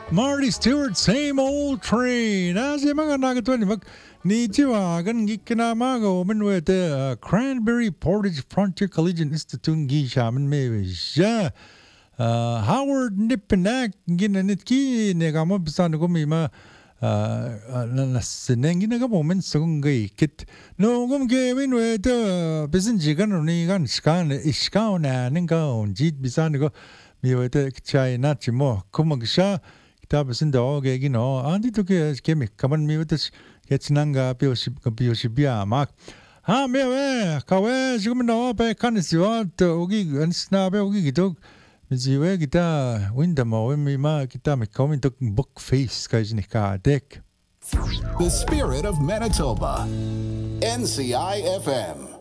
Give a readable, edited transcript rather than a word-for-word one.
Marty Stewart, same old train. As mga nakatuan, nitiwagan gikinamago man with the Cranberry Portage Frontier Collegiate Institute gishaman maybe siya. Howard Nipinak ginanitki negamo bisano ko mima nasineng ginagamo men sungay kit no gum gawin with the bisin jigan ni gan skan iskaw na ninga jit bisano ko mi with the chai nachimo kumagsha Tapos hindi ako kaya gino. Dito kaya kami kaman mi betes kaya sinanga piosibia mak. Me kawe siguro na pa kan siwa to ugi ansna pa ugi gitu. Miziwe kita winda mo mi ma kita mi kami to book face kaya sinika dek. The spirit of Manitoba. NCI FM.